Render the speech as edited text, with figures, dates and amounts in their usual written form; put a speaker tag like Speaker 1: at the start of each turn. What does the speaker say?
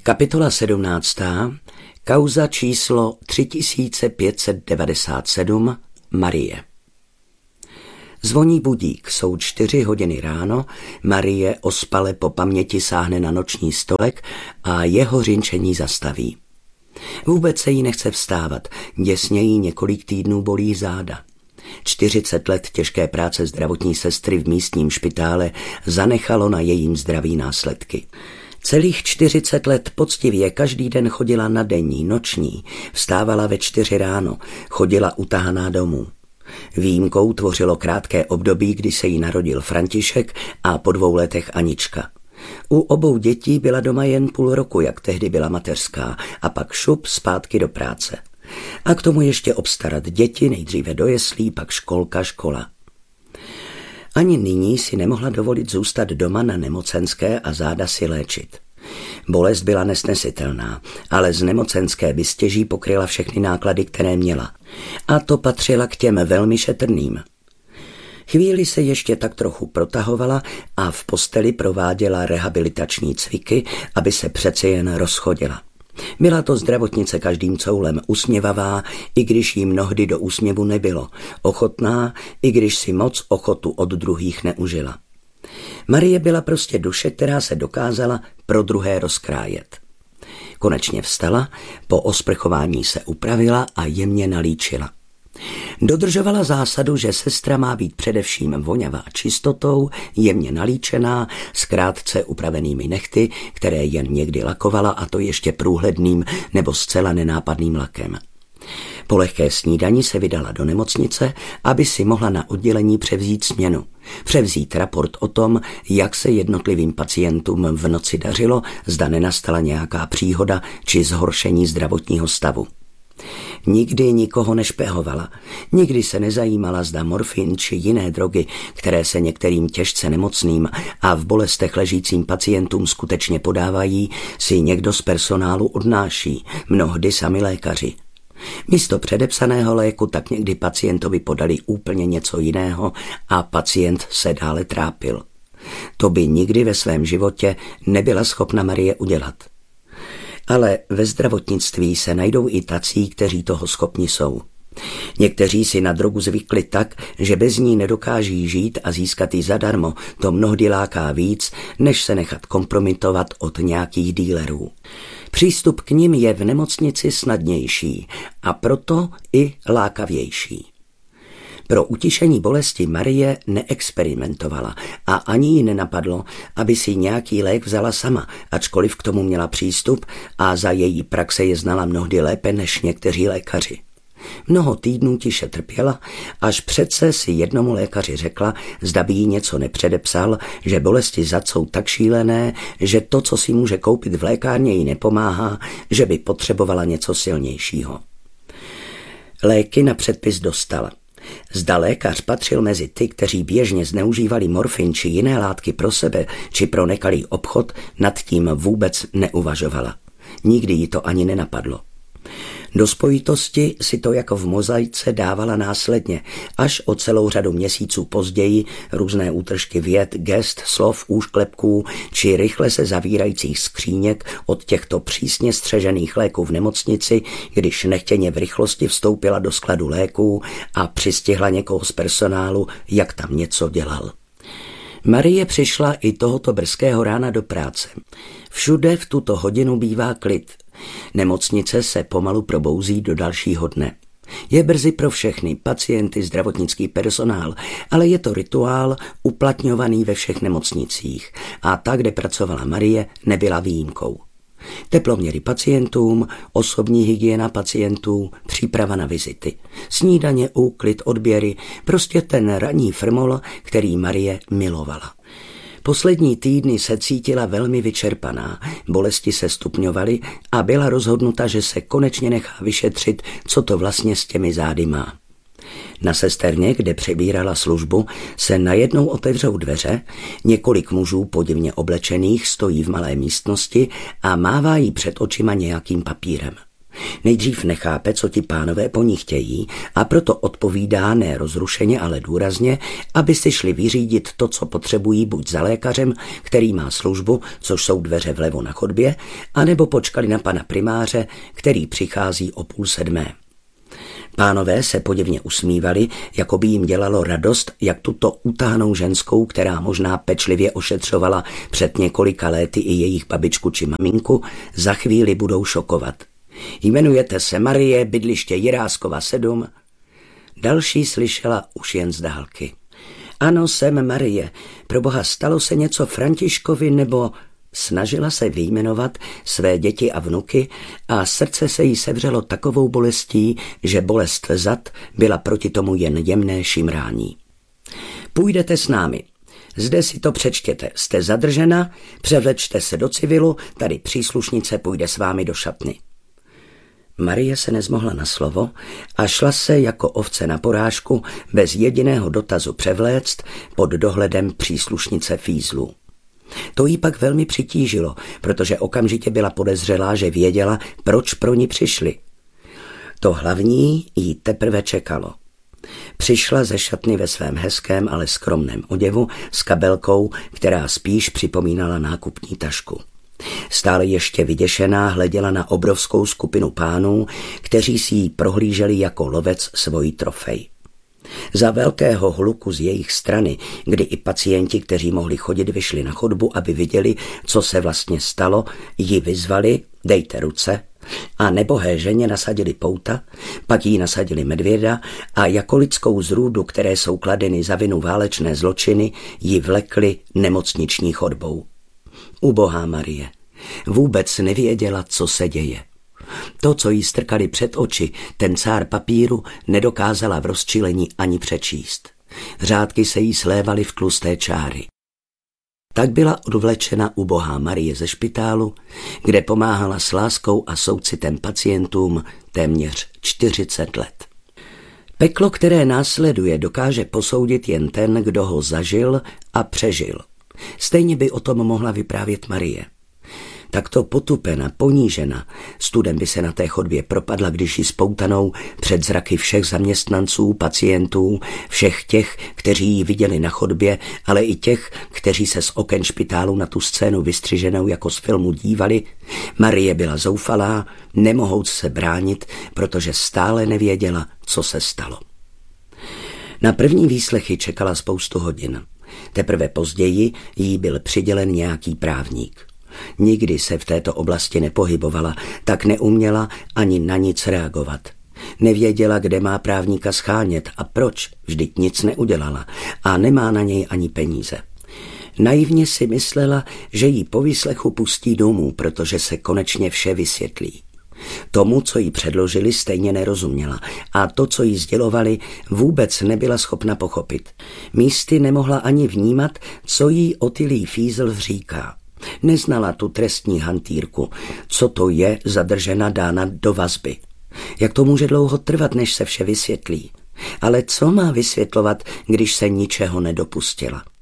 Speaker 1: Kapitola 17. Kauza číslo 3597 Marie. Zvoní budík, jsou 4 hodiny ráno, Marie ospale po paměti sáhne na noční stolek a jeho řinčení zastaví. Vůbec se jí nechce vstávat, děsně jí několik týdnů bolí záda. 40 let těžké práce zdravotní sestry v místním špitále zanechalo na jejím zdraví následky. Celých 40 let poctivě každý den chodila na denní, noční, vstávala ve 4 ráno, chodila utahaná domů. Výjimkou tvořilo krátké období, kdy se jí narodil František a po 2 letech Anička. U obou dětí byla doma jen půl roku, jak tehdy byla mateřská, a pak šup zpátky do práce. A k tomu ještě obstarat děti, nejdříve do jeslí, pak školka, škola. Ani nyní si nemohla dovolit zůstat doma na nemocenské a záda si léčit. Bolest byla nesnesitelná, ale z nemocenské by stěží pokryla všechny náklady, které měla. A to patřila k těm velmi šetrným. Chvíli se ještě tak trochu protahovala a v posteli prováděla rehabilitační cviky, aby se přece jen rozchodila. Byla to zdravotnice každým coulem, usměvavá, i když jí mnohdy do úsměvu nebylo, ochotná, i když si moc ochotu od druhých neužila. Marie byla prostě duše, která se dokázala pro druhé rozkrájet. Konečně vstala, po osprchování se upravila a jemně nalíčila. Dodržovala zásadu, že sestra má být především vonavá čistotou, jemně nalíčená, s krátce upravenými nehty, které jen někdy lakovala, a to ještě průhledným nebo zcela nenápadným lakem. Po lehké snídani se vydala do nemocnice, aby si mohla na oddělení převzít směnu. Převzít raport o tom, jak se jednotlivým pacientům v noci dařilo, zda nenastala nějaká příhoda či zhoršení zdravotního stavu. Nikdy nikoho nešpehovala, nikdy se nezajímala, zda morfin či jiné drogy, které se některým těžce nemocným a v bolestech ležícím pacientům skutečně podávají, si někdo z personálu odnáší, mnohdy sami lékaři. Místo předepsaného léku tak někdy pacientovi podali úplně něco jiného a pacient se dále trápil. To by nikdy ve svém životě nebyla schopna Marie udělat. Ale ve zdravotnictví se najdou i tací, kteří toho schopni jsou. Někteří si na drogu zvykli tak, že bez ní nedokáží žít a získat ji zadarmo, to mnohdy láká víc, než se nechat kompromitovat od nějakých dílerů. Přístup k nim je v nemocnici snadnější a proto i lákavější. Pro utišení bolesti Marie neexperimentovala a ani ji nenapadlo, aby si nějaký lék vzala sama, ačkoliv k tomu měla přístup a za její praxe je znala mnohdy lépe než někteří lékaři. Mnoho týdnů tiše trpěla, až přece si jednomu lékaři řekla, zda by jí něco nepředepsal, že bolesti zad jsou tak šílené, že to, co si může koupit v lékárně, jí nepomáhá, že by potřebovala něco silnějšího. Léky na předpis dostala. Zda lékař patřil mezi ty, kteří běžně zneužívali morfin či jiné látky pro sebe či pro nekalý obchod, nad tím vůbec neuvažovala. Nikdy jí to ani nenapadlo. Do spojitosti si to jako v mozaice dávala následně, až o celou řadu měsíců později různé útržky vět, gest, slov, úšklepků či rychle se zavírajících skříněk od těchto přísně střežených léků v nemocnici, když nechtěně v rychlosti vstoupila do skladu léků a přistihla někoho z personálu, jak tam něco dělal. Marie přišla i tohoto brzkého rána do práce. Všude v tuto hodinu bývá klid. Nemocnice se pomalu probouzí do dalšího dne. Je brzy pro všechny, pacienty, zdravotnický personál, ale je to rituál uplatňovaný ve všech nemocnicích a ta, kde pracovala Marie, nebyla výjimkou. Teploměry pacientům, osobní hygiena pacientů, příprava na vizity, snídaně, úklid, odběry, prostě ten ranní frmol, který Marie milovala. Poslední týdny se cítila velmi vyčerpaná, bolesti se stupňovaly a byla rozhodnuta, že se konečně nechá vyšetřit, co to vlastně s těmi zády má. Na sesterně, kde přebírala službu, se najednou otevřou dveře, několik mužů podivně oblečených stojí v malé místnosti a mává jí před očima nějakým papírem. Nejdřív nechápe, co ti pánové po ní chtějí, a proto odpovídá ne rozrušeně, ale důrazně, aby si šli vyřídit to, co potřebují, buď za lékařem, který má službu, což jsou dveře vlevo na chodbě, anebo počkali na pana primáře, který přichází o 6:30. Pánové se podivně usmívali, jako by jim dělalo radost, jak tuto utahanou ženskou, která možná pečlivě ošetřovala před několika léty i jejich babičku či maminku, za chvíli budou šokovat. Jmenujete se Marie, bydliště Jiráskova 7? Další slyšela už jen z dálky. Ano, jsem Marie. Proboha, stalo se něco Františkovi, nebo... Snažila se vyjmenovat své děti a vnuky a srdce se jí sevřelo takovou bolestí, že bolest zad byla proti tomu jen jemné šimrání. Půjdete s námi. Zde si to přečtěte. Jste zadržena, převlečte se do civilu, tady příslušnice půjde s vámi do šatny. Marie se nezmohla na slovo a šla se jako ovce na porážku bez jediného dotazu převléct pod dohledem příslušnice fízlů. To jí pak velmi přitížilo, protože okamžitě byla podezřelá, že věděla, proč pro ní přišli. To hlavní jí teprve čekalo. Přišla ze šatny ve svém hezkém, ale skromném oděvu s kabelkou, která spíš připomínala nákupní tašku. Stále ještě vyděšená hleděla na obrovskou skupinu pánů, kteří si ji prohlíželi jako lovec svojí trofej. Za velkého hluku z jejich strany, kdy i pacienti, kteří mohli chodit, vyšli na chodbu, aby viděli, co se vlastně stalo, ji vyzvali, dejte ruce, a nebohé ženě nasadili pouta, pak jí nasadili medvěda a jako lidskou zrůdu, které jsou kladeny za vinu válečné zločiny, ji vlekli nemocniční chodbou. Ubohá Marie vůbec nevěděla, co se děje. To, co jí strkali před oči, ten cár papíru, nedokázala v rozčilení ani přečíst. Řádky se jí slévaly v tlusté čáry. Tak byla odvlečena ubohá Marie ze špitálu, kde pomáhala s láskou a soucitem pacientům téměř 40 let. Peklo, které následuje, dokáže posoudit jen ten, kdo ho zažil a přežil. Stejně by o tom mohla vyprávět Marie. Takto potupena, ponížena, studem by se na té chodbě propadla, když ji spoutanou před zraky všech zaměstnanců, pacientů, všech těch, kteří ji viděli na chodbě, ale i těch, kteří se z oken špitálu na tu scénu vystřiženou jako z filmu dívali. Marie byla zoufalá, nemohouc se bránit, protože stále nevěděla, co se stalo. Na první výslechy čekala spoustu hodin. Teprve později jí byl přidělen nějaký právník. Nikdy se v této oblasti nepohybovala, tak neuměla ani na nic reagovat. Nevěděla, kde má právníka schánět a proč, vždyť nic neudělala a nemá na něj ani peníze. Naivně si myslela, že jí po výslechu pustí domů, protože se konečně vše vysvětlí. Tomu, co jí předložili, stejně nerozuměla a to, co jí sdělovali, vůbec nebyla schopna pochopit. Místy nemohla ani vnímat, co jí Ottilii Fiesel říká. Neznala tu trestní hantýrku, co to je zadržena dána do vazby. Jak to může dlouho trvat, než se vše vysvětlí? Ale co má vysvětlovat, když se ničeho nedopustila?